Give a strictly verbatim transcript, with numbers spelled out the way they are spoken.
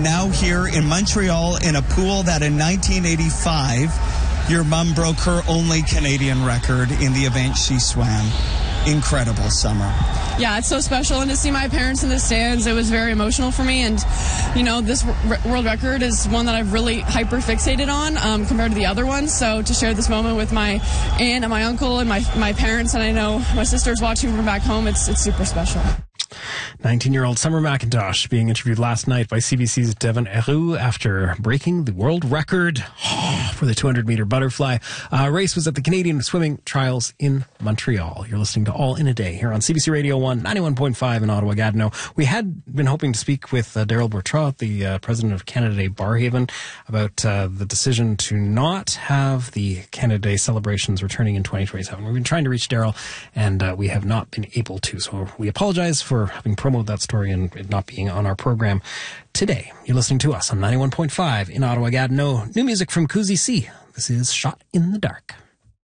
now here in Montreal in a pool that in nineteen eighty-five, your mom broke her only Canadian record in the event she swam. Incredible summer. Yeah, it's so special, and to see my parents in the stands, it was very emotional for me. And you know, this r- world record is one that I've really hyper fixated on um, compared to the other ones. So to share this moment with my aunt and my uncle and my my parents, and I know my sister's watching from back home, it's it's super special. nineteen-year-old Summer McIntosh being interviewed last night by C B C's Devon Heroux after breaking the world record for the two hundred meter butterfly. Uh, race was at the Canadian Swimming Trials in Montreal. You're listening to All in a Day here on C B C Radio one, ninety-one point five in Ottawa-Gatineau. We had been hoping to speak with uh, Daryl Bertrand, the uh, president of Canada Day Barrhaven, about uh, the decision to not have the Canada Day celebrations returning in twenty twenty-seven. We've been trying to reach Daryl, and uh, we have not been able to. So we apologize for having promoted that story and it not being on our program today. You're listening to us on ninety-one point five in Ottawa-Gatineau. New music from Kuzi C. This is Shot in the Dark.